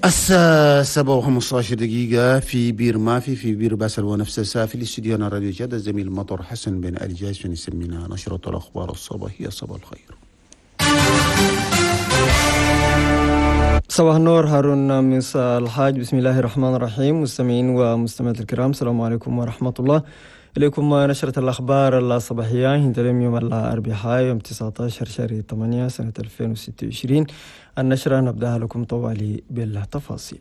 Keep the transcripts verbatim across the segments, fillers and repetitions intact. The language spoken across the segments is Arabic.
الساعة سبعة وخمسة عشر دقيقة في بير مافي في بير باسل ونفس الساعة في الاستديو راديو جدة. الزميل مطر حسن بن علي جاي عشان يسمينا نشرة الأخبار الصباحية. صباح الخير. صباح النور، هارون ميسا الحاج. بسم الله الرحمن الرحيم. مستمعين ومستمعات الكرام، السلام عليكم ورحمة الله. إليكم نشرة الأخبار الصباحية هنت اليوم يوم الأربعاء يوم تسعة عشر شهر ثمانية سنة ألفين وستة وعشرين. النشرة نبدأها لكم طوالي بالتفاصيل.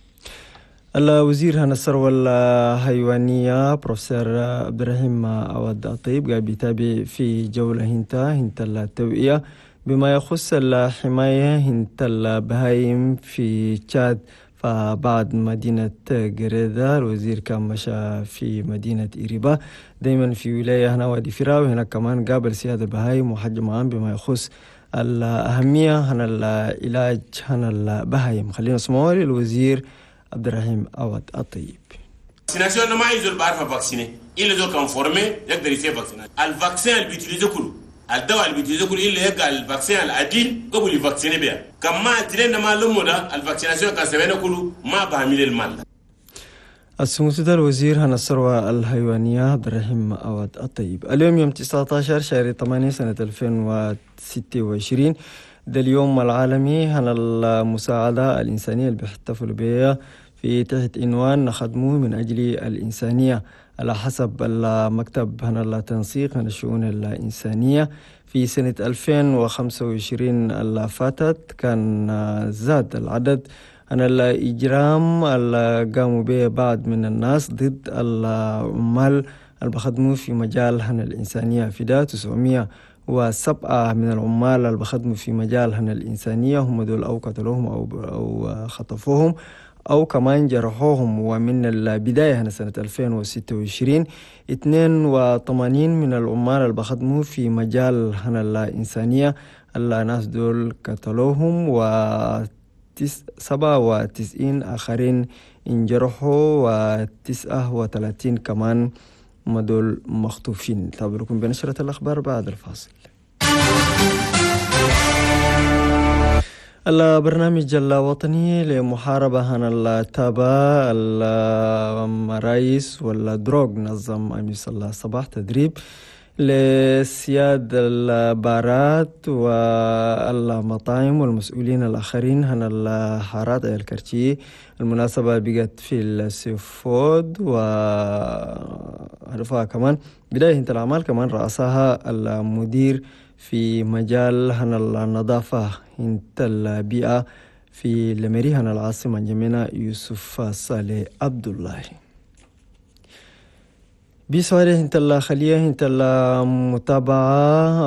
الوزير هنا الثروة الحيوانية بروفيسور عبد الرحيم عوض الطيب قاعد بيتابع في جولة هنتا هنت التوعية بما يخص الحماية هنت البهايم في تشاد. فبعد مدينة جريدة الوزير كان مشى في مدينة إيريبا دايما في ولاية هنا وادي فراو، هنا كمان قابل سيادة البهايم وحجم عام بما يخص الأهمية هنا العلاج هنا البهايم. خلينا نسمعوا الوزير عبد الرحيم عوض الطيب. الفاكسيناسيون ما يزول بعرف فاكسيني إلا زول كان فورمي يقدر يصير فاكسين. الفاكسين اللي بيتيليزو كله الدواء اللي بيتيليزو كله إلا يبقى الفاكسين العديل قبل يفاكسيني بيها. كما تلين ما لمو ده الفاكسيناسيون كان سبينا كله ما بعمل المال. السموسة الوزير هنا الثروة الحيوانية عبد الرحيم عوض الطيب. اليوم يوم تسعة عشر شهر ثمانية سنة ألفين وستة وعشرين ده اليوم العالمي هنا المساعدة الإنسانية اللي بيحتفلوا بها في تحت عنوان نخدمه من أجل الإنسانية. على حسب المكتب هنا التنسيق هنا الشؤون الإنسانية في سنة ألفين وخمسة وعشرين اللي فاتت كان زاد العدد أن الإجرام اللي قاموا به بعض من الناس ضد العمال اللي بخدموا في مجال هنا الإنسانية. في ده تسعمية وسبعة من العمال اللي بخدموا في مجال هنا الإنسانية هم دول أو قتلوهم أو, أو خطفوهم أو كمان جرحوهم. ومن البداية هنا سنة ألفين وستة وعشرين اثنين وثمانين من العمال اللي بخدموا في مجال هنا الإنسانية الناس دول قتلوهم، و سبعة وتسعين آخرين انجرحوا، وتسعة وثلاثين كمان مدول مخطوفين. تابعكم بنشرة الأخبار بعد الفاصل. البرنامج الوطني لمحاربة هنا التابع المرايس والدروغ نظم أمس الله صباح تدريب لسياد البارات والمطاعم والمسؤولين الآخرين هنا الحارات الكرتي. المناسبة بقت في السيفود وعرفها كمان بداية انت الأعمال كمان رأسها المدير في مجال هنا النظافة انت البيئة في لمري هنا العاصمة جمينة يوسف صالح عبد الله. بسؤال انت الخلية انت المتابعة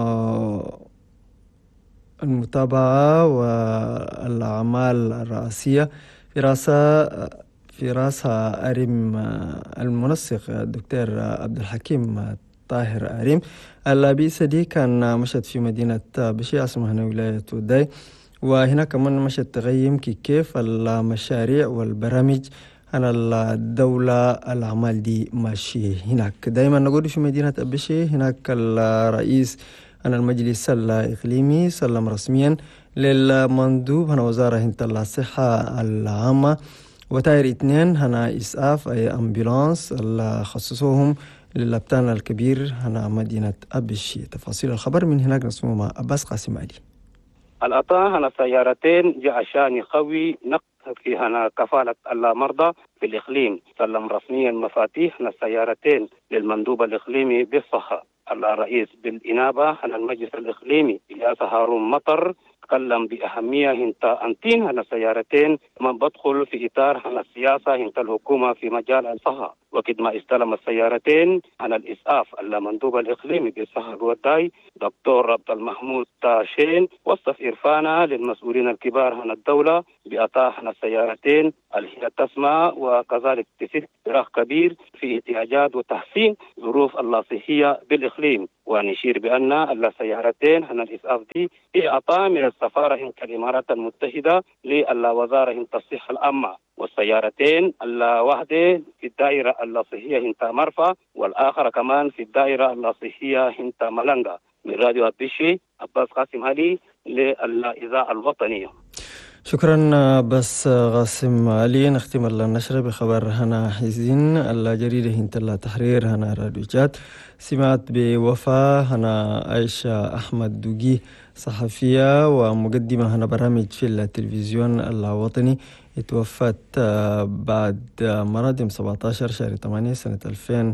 المتابعة والأعمال الرئاسية في رأسها في رأسها أريم المنسق الدكتور عبد الحكيم طاهر أريم. البيئة دي كان مشت في مدينة بشي عاصمة هنا ولاية وداي، وهنا كمان مشت تغيم كيف المشاريع والبرامج أنا الدولة الأعمال دي ماشي هناك. دايما نقول في مدينة أبشي هناك الرئيس أنا المجلس الإقليمي سلم رسميا للمندوب هنا وزارة هنت الصحة العامة وتاير اثنين هنا إسعاف أي أمبولانس اللي خصصوهم للابتان الكبير هنا مدينة أبشي. تفاصيل الخبر من هناك نسمع مع أباس قاسم علي. الأطاع هنا سيارتين جاء عشان يقوي نقل في هنا كفالة المرضى في الإقليم. سلم رسميا مفاتيح هنا السيارتين للمندوب الإقليمي بالصحة الرئيس بالإنابة هنا المجلس الإقليمي إلياس هارون مطر. تكلم بأهمية هنت أنتين هنا السيارتين من بدخل في إطار هنا السياسة هنت الحكومة في مجال الصحة. وقد ما استلم السيارتين هنا الإسعاف المندوب الإقليمي بالصحة الوداي دكتور عبد المحمود تاشين وصف إرفانا للمسؤولين الكبار هنا الدولة بأطاح هنا السيارتين اللي هي تسمى وكذلك تسد فراغ كبير في احتياجات وتحسين ظروف اللاصحية بالإقليم. ونشير بأن السيارتين هنا الإسعاف دي هي عطاء من السفارة هنت الإمارات المتحدة للوزارة هنت الصحة العامة. والسيارتين الواحدة في الدائرة اللاصحية هنت مرفأ والآخر كمان في الدائرة اللاصحية هنت ملنغا. من راديو أبشي عباس قاسم علي للإذاعة الوطنية. شكرا بس غاسم علي. نختم النشرة بخبر هنا حزين. الجريدة هنتلا تحرير هنا راديو جات سمعت بوفاة هنا عائشة أحمد دوغي صحفية ومقدمة هنا برامج في التلفزيون الوطني. توفت بعد مرض يوم سبعة عشر شهر ثمانية سنة ألفين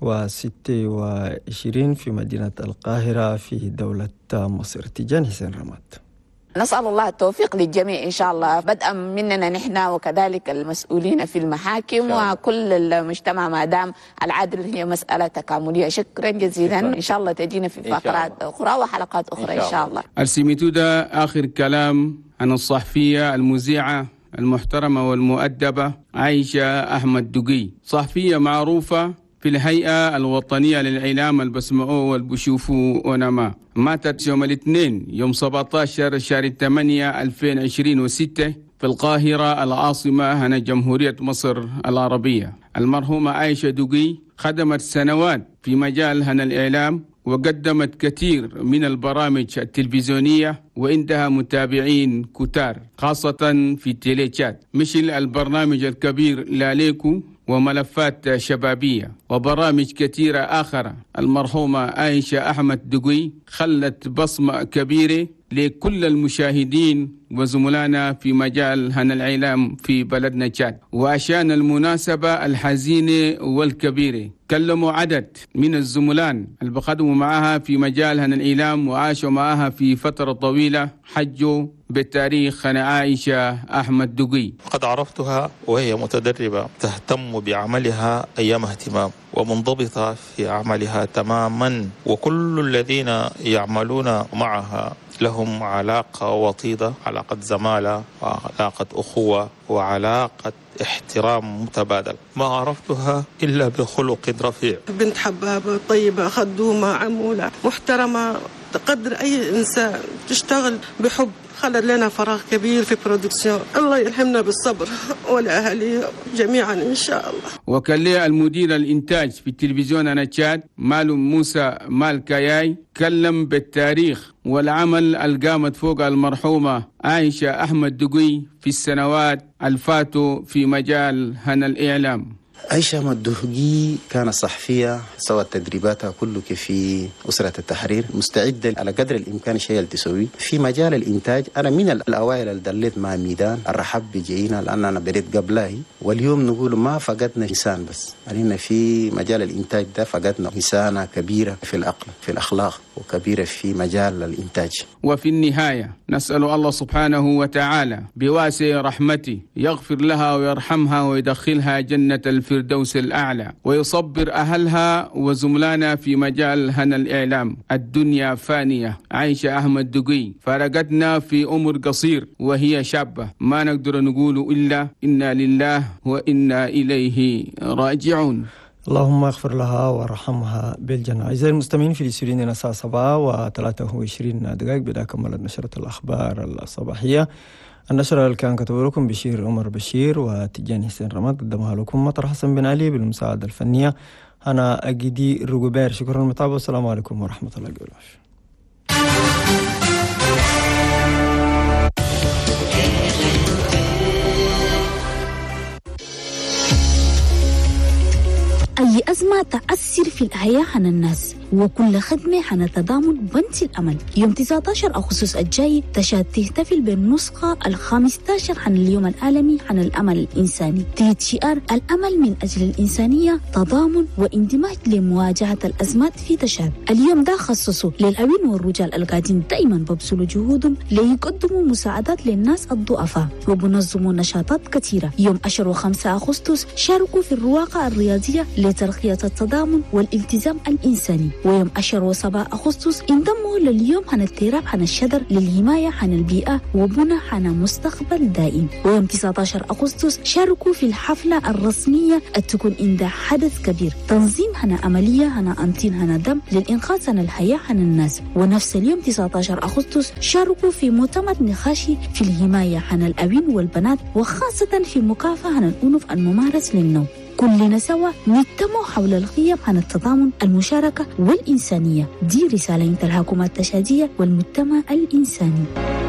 وستة وعشرين في مدينة القاهرة في دولة مصر. تيجان حسين رمات. نسأل الله التوفيق للجميع إن شاء الله، بدءا مننا نحن وكذلك المسؤولين في المحاكم وكل المجتمع، ما دام العدل هي مسألة تكاملية. شكرا جزيلا. إن شاء الله تجينا في فقرات أخرى وحلقات أخرى إن شاء الله. السيميتودا آخر كلام عن الصحفية المذيعة المحترمة والمؤدبة عائشة أحمد دوغي، صحفية معروفة في الهيئة الوطنية للإعلام البسمعوا والبشوفوا ونما. ماتت يوم الاثنين يوم سبعة عشر شهر ثمانية ألفين وعشرين وستة في القاهرة العاصمة هنا جمهورية مصر العربية. المرحومة عائشة دوغي خدمت سنوات في مجال هنا الإعلام وقدمت كثير من البرامج التلفزيونية وعندها متابعين كتار خاصة في تيليشات، مثل البرنامج الكبير لاليكو وملفات شبابية وبرامج كثيرة آخرى. المرحومة عائشة أحمد دوغي خلت بصمة كبيرة لكل المشاهدين وزملائنا في مجال هنا الإعلام في بلدنا تشاد. وعشان المناسبة الحزينة والكبيرة كلموا عدد من الزملاء اللي بخدموا معها في مجال هنا الإعلام وعاشوا معها في فترة طويلة، حجوا بالتاريخ هنا عائشة أحمد دوغي. قد عرفتها وهي متدربة تهتم بعملها أيام اهتمام ومنضبطة في عملها تماما، وكل الذين يعملون معها لهم علاقة وطيدة، علاقة زمالة وعلاقة أخوة وعلاقة احترام متبادل. ما عرفتها إلا بخلق رفيع. بنت حبابة طيبة خدومة عمولة محترمة تقدر أي إنسان، تشتغل بحب. خلت لنا فراغ كبير في برودكسيون. الله يلهمنا بالصبر والأهالي جميعا إن شاء الله. وكان لي المدير الإنتاج في التلفزيون أنا تشاد مالو موسى مال كاياي كلم بالتاريخ والعمل القامت فوق المرحومة عائشة أحمد دوغي في السنوات الفاتوا في مجال هنا الإعلام. عائشة أحمد دوغي كانت صحفية سوت تدريباتها كله في أسرة التحرير، مستعدة على قدر الإمكان الشيء اللي تسويه في مجال الإنتاج. أنا من الأوائل اللي دليت مع ميدان الرحب بجينا لأن أنا بديت قبلها، واليوم نقول ما فقدنا إنسان بس علينا في مجال الإنتاج ده، فقدنا إنسانة كبيرة في العقل في الأخلاق وكبيرة في مجال الإنتاج. وفي النهاية نسأل الله سبحانه وتعالى بواسع رحمته يغفر لها ويرحمها ويدخلها جنة الفردوس الأعلى ويصبر أهلها وزملانا في مجال هنا الإعلام. الدنيا فانية. عائشة أحمد دوغي فارقتنا في عمر قصير وهي شابة، ما نقدر نقول إلا إنا لله وإنا إليه راجعون. اللهم اغفر لها وارحمها بالجنة. أعزائي المستمعين، في الاستوديو الساعة سبعة وثلاثة وعشرين دقائق بدأ كملت نشرة الأخبار الصباحية. النشرة اللي كان كتبوا لكم بشير عمر بشير وتجاني حسين رماد، قدمها لكم مطر حسن بن علي بالمساعدة الفنية. أنا أجدي رجوبير. شكرا للمتابعة والسلام عليكم ورحمة الله وبركاته. أي أزمة تأثر في الحياة عن الناس وكل خدمة عن تضامن بنت الأمل. يوم تسعة عشر أغسطس الجاي تشهد تحتفل بالنسخة الخامسة عشر عن اليوم العالمي عن الأمل الإنساني تحت شعار الأمل من أجل الإنسانية، تضامن واندماج لمواجهة الأزمات في تشاد. اليوم ده خصصه للأبين والرجال القاعدين دائما ببذلوا جهودهم ليقدموا مساعدات للناس الضعفاء وبنظموا نشاطات كثيرة. يوم عشرة وخمسة أغسطس شاركوا في الرواقة الرياضية لترقية التضامن والالتزام الإنساني. ويوم عشرة وسبعة أغسطس انضموا لليوم عن التراب عن الشجر للحماية عن البيئة وبناء عن مستقبل دائم. ويوم تسعة عشر أغسطس شاركوا في الحفلة الرسمية التكون عند حدث كبير تنظيم عن عملية عن أنتين عن دم للإنقاذ عن الحياة عن الناس. ونفس اليوم تسعة عشر أغسطس شاركوا في مؤتمر نقاشي في الحماية عن الأبين والبنات وخاصة في مكافحة عن الأنوف الممارس للنوم. كلنا سوا نجتمع حول القيم عن التضامن، المشاركة والإنسانية. دي رسالة من الحكومة التشادية والمجتمع الإنساني.